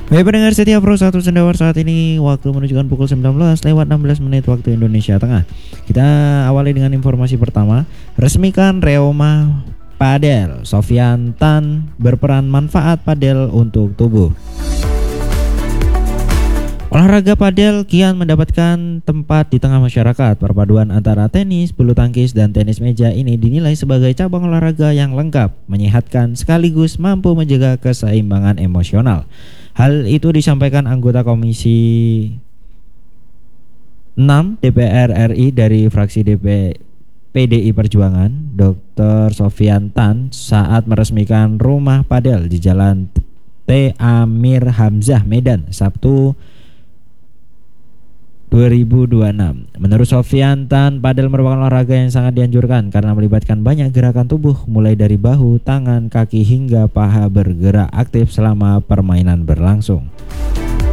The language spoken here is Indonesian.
Baik pendengar setia Pro 1 Sendawar, saat ini waktu menunjukkan pukul 19:16 waktu Indonesia Tengah. Kita awali dengan informasi pertama. Resmikan Reoma Padel. Sofyan Tan berperan manfaat padel untuk tubuh. Olahraga padel kian mendapatkan tempat di tengah masyarakat. Perpaduan antara tenis, bulu tangkis, dan tenis meja ini dinilai sebagai cabang olahraga yang lengkap, menyehatkan sekaligus mampu menjaga keseimbangan emosional. Hal itu disampaikan anggota Komisi 6 DPR RI dari fraksi PDI Perjuangan, Dr. Sofyan Tan, saat meresmikan rumah padel di Jalan T. Amir Hamzah, Medan, Sabtu 2026. Menurut Sofyan Tan, padel merupakan olahraga yang sangat dianjurkan karena melibatkan banyak gerakan tubuh, mulai dari bahu, tangan, kaki hingga paha bergerak aktif selama permainan berlangsung.